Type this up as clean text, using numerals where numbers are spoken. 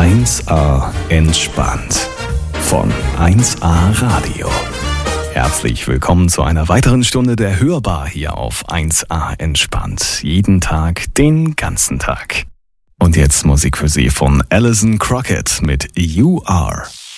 1A entspannt von 1A Radio. Herzlich willkommen zu einer weiteren Stunde der Hörbar hier auf 1A entspannt. Jeden Tag, den ganzen Tag. Und jetzt Musik für Sie von Alison Crockett mit You Are.